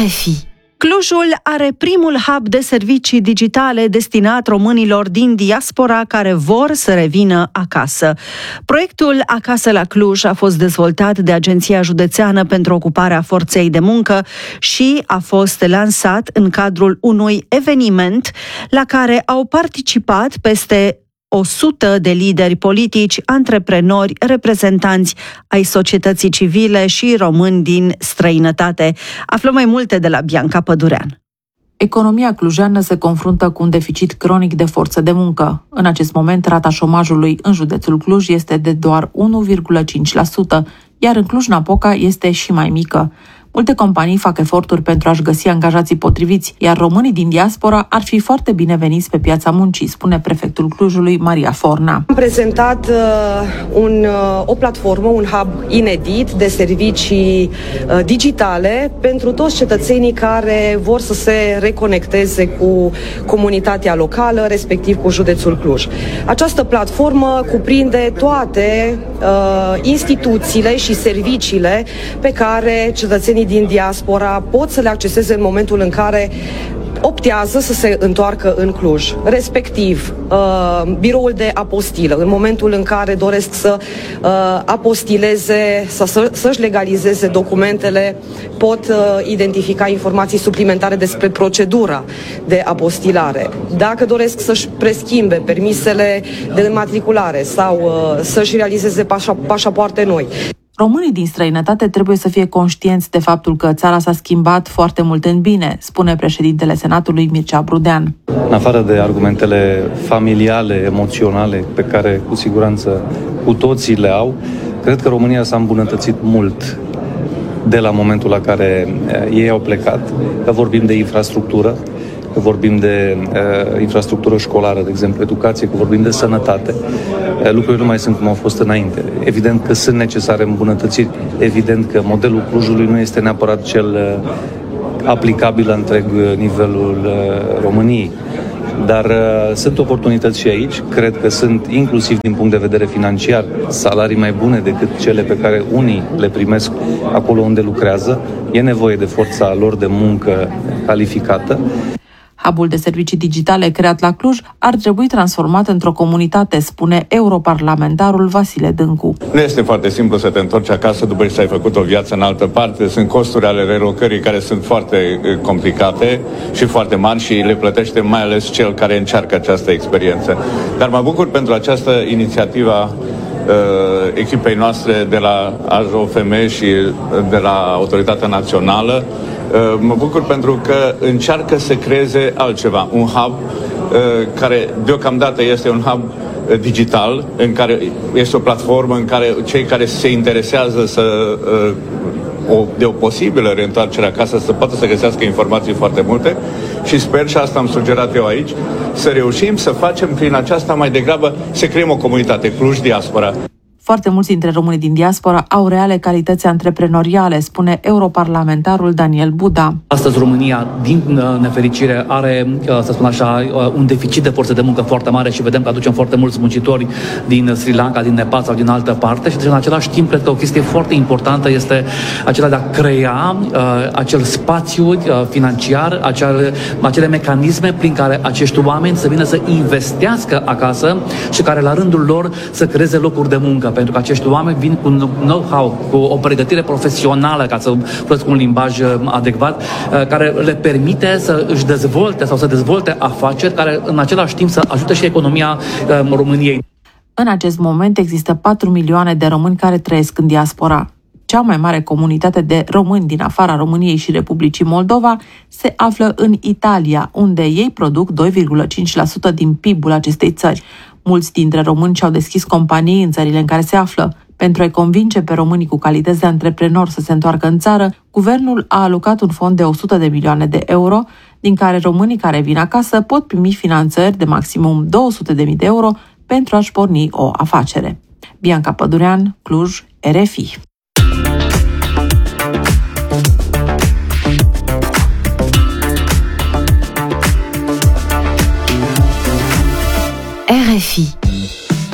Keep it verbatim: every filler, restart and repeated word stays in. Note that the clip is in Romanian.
R F I. Clujul are primul hub de servicii digitale destinat românilor din diaspora care vor să revină acasă. Proiectul Acasă la Cluj a fost dezvoltat de Agenția Județeană pentru Ocuparea Forței de Muncă și a fost lansat în cadrul unui eveniment la care au participat peste o sută de lideri politici, antreprenori, reprezentanți ai societății civile și români din străinătate. Aflăm mai multe de la Bianca Pădurean. Economia clujeană se confruntă cu un deficit cronic de forță de muncă. În acest moment, rata șomajului în județul Cluj este de doar unu virgulă cinci la sută, iar în Cluj-Napoca este și mai mică. Multe companii fac eforturi pentru a-și găsi angajații potriviți, iar românii din diaspora ar fi foarte bineveniți pe piața muncii, spune prefectul Clujului, Maria Forna. Am prezentat uh, un, uh, o platformă, un hub inedit de servicii uh, digitale pentru toți cetățenii care vor să se reconecteze cu comunitatea locală, respectiv cu județul Cluj. Această platformă cuprinde toate uh, instituțiile și serviciile pe care cetățenii din diaspora pot să le acceseze în momentul în care optează să se întoarcă în Cluj, respectiv uh, biroul de apostilă, în momentul în care doresc să uh, apostileze, să, să-și legalizeze documentele, pot uh, identifica informații suplimentare despre procedura de apostilare. Dacă doresc să-și preschimbe permisele de matriculare sau uh, să-și realizeze pașa, pașapoarte noi. Românii din străinătate trebuie să fie conștienți de faptul că țara s-a schimbat foarte mult în bine, spune președintele Senatului Mircea Brudean. În afară de argumentele familiale, emoționale, pe care cu siguranță cu toții le au, cred că România s-a îmbunătățit mult de la momentul la care ei au plecat, că vorbim de infrastructură, că vorbim de uh, infrastructură școlară, de exemplu, educație, că vorbim de sănătate, uh, lucrurile nu mai sunt cum au fost înainte. Evident că sunt necesare îmbunătățiri, evident că modelul Clujului nu este neapărat cel uh, aplicabil la întreg nivelul uh, României, dar uh, sunt oportunități și aici, cred că sunt inclusiv din punct de vedere financiar salarii mai bune decât cele pe care unii le primesc acolo unde lucrează, e nevoie de forța lor de muncă calificată. Hubul de servicii digitale creat la Cluj ar trebui transformat într-o comunitate, spune europarlamentarul Vasile Dâncu. Nu este foarte simplu să te întorci acasă după ce ai făcut o viață în altă parte. Sunt costuri ale relocării care sunt foarte complicate și foarte mari și le plătește mai ales cel care încearcă această experiență. Dar mă bucur pentru această inițiativă echipei noastre de la A J O F M și de la Autoritatea Națională. Mă bucur pentru că încearcă să creeze altceva, un hub care deocamdată este un hub digital, în care este o platformă în care cei care se interesează să, o, de o posibilă reîntoarcere acasă să poată să găsească informații foarte multe și sper, și asta am sugerat eu aici, să reușim să facem prin aceasta mai degrabă să creăm o comunitate, Cluj Diaspora. Foarte mulți dintre românii din diaspora au reale calități antreprenoriale, spune europarlamentarul Daniel Buda. Astăzi România, din nefericire, are, să spun așa, un deficit de forță de muncă foarte mare și vedem că aducem foarte mulți muncitori din Sri Lanka, din Nepal sau din altă parte și deci, în același timp cred că o chestie foarte importantă este acela de a crea uh, acel spațiu uh, financiar, acele, acele mecanisme prin care acești oameni să vină să investească acasă și care la rândul lor să creeze locuri de muncă. Pentru că acești oameni vin cu know-how, cu o pregătire profesională, ca să folosesc un limbaj adecvat, care le permite să își dezvolte sau să dezvolte afaceri care în același timp să ajute și economia României. În acest moment există patru milioane de români care trăiesc în diaspora. Cea mai mare comunitate de români din afara României și Republicii Moldova se află în Italia, unde ei produc doi virgulă cinci la sută din P I B-ul acestei țări. Mulți dintre români și-au deschis companii în țările în care se află. Pentru a-i convinge pe românii cu calități de antreprenori să se întoarcă în țară, guvernul a alocat un fond de o sută de milioane de euro, din care românii care vin acasă pot primi finanțări de maximum două sute de mii de euro pentru a-și porni o afacere. Bianca Pădurean, Cluj, R F I. R F I.